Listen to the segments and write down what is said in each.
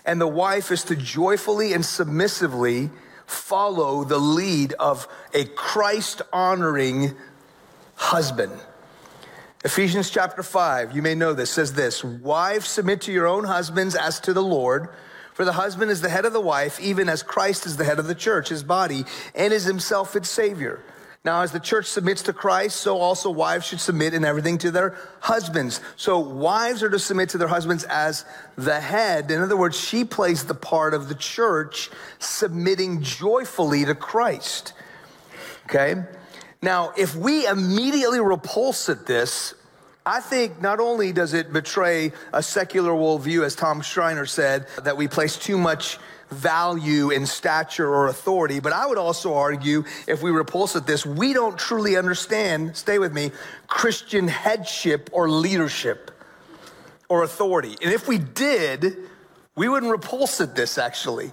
And the wife is to joyfully and submissively follow the lead of a Christ-honoring husband. Ephesians chapter 5, you may know this, says this: wives, submit to your own husbands as to the Lord, for the husband is the head of the wife, even as Christ is the head of the church, his body, and is himself its Savior. Now, as the church submits to Christ, so also wives should submit in everything to their husbands. So wives are to submit to their husbands as the head. In other words, she plays the part of the church, submitting joyfully to Christ. Okay? Now, if we immediately repulse at this, I think not only does it betray a secular worldview, as Tom Schreiner said, that we place too much value in stature or authority, but I would also argue, if we repulse at this, we don't truly understand, stay with me, Christian headship or leadership or authority. And if we did, we wouldn't repulse at this, actually.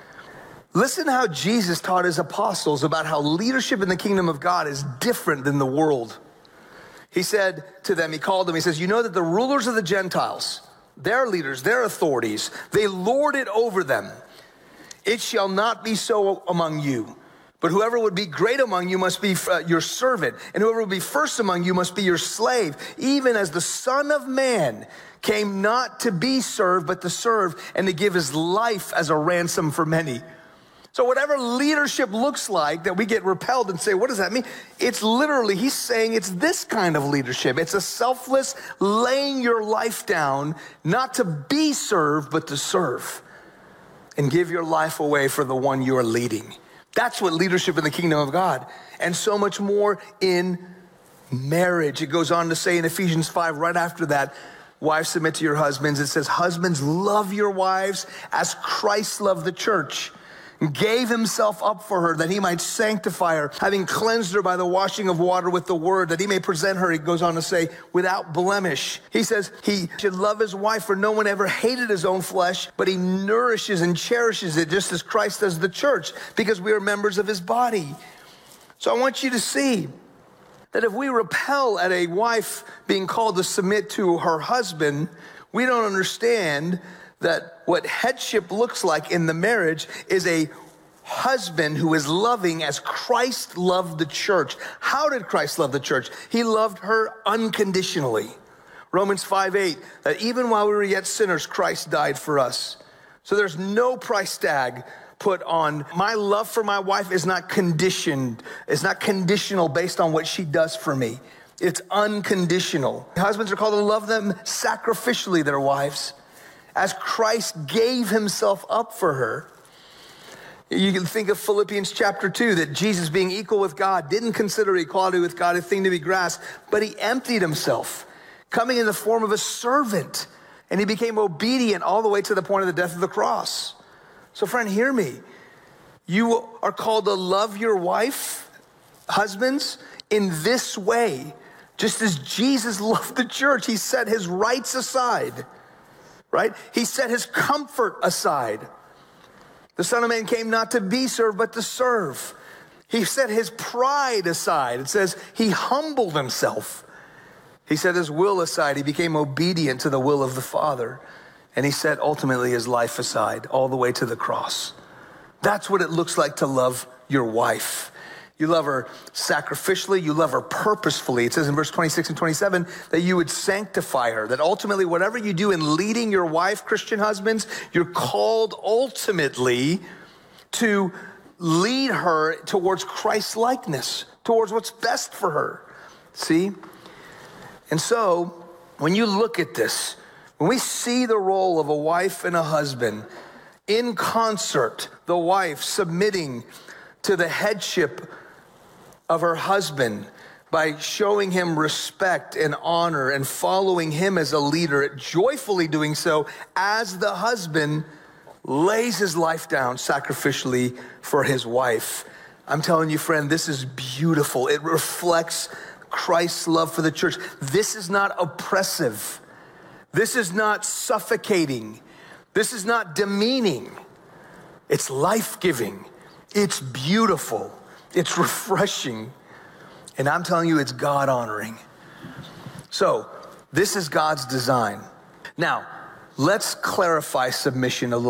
Listen how Jesus taught his apostles about how leadership in the kingdom of God is different than the world. He said to them, he called them, he says, you know that the rulers of the Gentiles, their leaders, their authorities, they lord it over them. It shall not be so among you. But whoever would be great among you must be your servant. And whoever would be first among you must be your slave. Even as the Son of Man came not to be served, but to serve and to give his life as a ransom for many. So whatever leadership looks like that we get repelled and say, what does that mean? It's literally, he's saying it's this kind of leadership. It's a selfless laying your life down, not to be served, but to serve. And give your life away for the one you are leading. That's what leadership in the kingdom of God. And so much more in marriage. It goes on to say in Ephesians 5, right after that, wives, submit to your husbands. It says, husbands, love your wives as Christ loved the church, and gave himself up for her that he might sanctify her, having cleansed her by the washing of water with the word, that he may present her, he goes on to say, without blemish. He says he should love his wife, for no one ever hated his own flesh, but he nourishes and cherishes it just as Christ does the church, because we are members of his body. So I want you to see that if we repel at a wife being called to submit to her husband, we don't understand that what headship looks like in the marriage is a husband who is loving as Christ loved the church. How did Christ love the church? He loved her unconditionally. Romans 5:8, that even while we were yet sinners, Christ died for us. So there's no price tag put on. My love for my wife is not conditioned. It's not conditional based on what she does for me. It's unconditional. Husbands are called to love them sacrificially, their wives, as Christ gave himself up for her. You can think of Philippians chapter 2, that Jesus, being equal with God, didn't consider equality with God a thing to be grasped, but he emptied himself, coming in the form of a servant, and he became obedient all the way to the point of the death of the cross. So friend, hear me. You are called to love your wife, husbands, in this way, just as Jesus loved the church. He set his rights aside. Right? He set his comfort aside. The Son of Man came not to be served, but to serve. He set his pride aside. It says he humbled himself. He set his will aside. He became obedient to the will of the Father. And he set ultimately his life aside all the way to the cross. That's what it looks like to love your wife. You love her sacrificially, you love her purposefully. It says in verse 26 and 27 that you would sanctify her, that ultimately whatever you do in leading your wife, Christian husbands, you're called ultimately to lead her towards Christ's likeness, towards what's best for her. See? And so when you look at this, when we see the role of a wife and a husband in concert, the wife submitting to the headship of her husband by showing him respect and honor and following him as a leader, joyfully doing so as the husband lays his life down sacrificially for his wife. I'm telling you, friend, this is beautiful. It reflects Christ's love for the church. This is not oppressive. This is not suffocating. This is not demeaning. It's life-giving. It's beautiful. It's refreshing. And I'm telling you, it's God-honoring. So, this is God's design. Now, let's clarify submission a little.